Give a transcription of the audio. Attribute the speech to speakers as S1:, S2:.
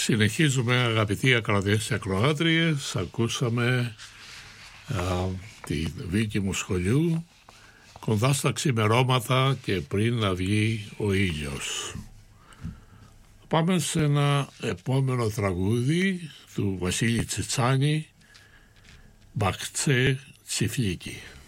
S1: Συνεχίζουμε, αγαπητοί ακροατές και ακροάτριες. Ακούσαμε τη δίκη μου σχολείου, κοντά στα ξημερώματα και πριν να βγει ο ήλιος. Πάμε σε ένα επόμενο τραγούδι του Βασίλη Τσιτσάνη, Μπαχτσέ Τσιφλίκη.